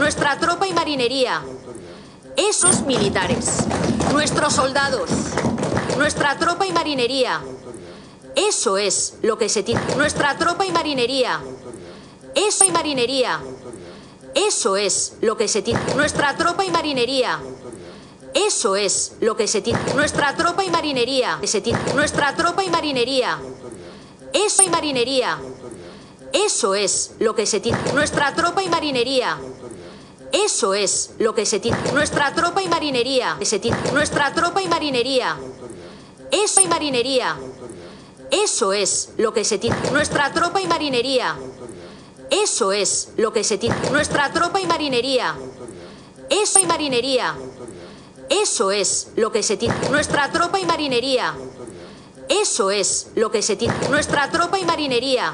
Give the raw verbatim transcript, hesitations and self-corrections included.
nuestra tropa y marinería, esos militares, nuestros soldados, nuestra tropa y marinería, eso es lo que se tiene, nuestra tropa y marinería, eso y marinería, eso es lo que se tiene, nuestra tropa y marinería, eso es lo que se tiene, nuestra tropa y marinería, que se tiene, nuestra tropa y marinería, eso y marinería, eso es lo que se tiene, nuestra tropa y marinería, eso es lo que se tiene, nuestra tropa y marinería, que se tiene, nuestra tropa y marinería, eso y marinería, eso es lo que se tiene, nuestra tropa y marinería, eso es lo que se tiene, nuestra tropa y marinería, eso y marinería, eso es lo que se tiene, nuestra tropa y marinería, eso es lo que se tiene, nuestra tropa y marinería.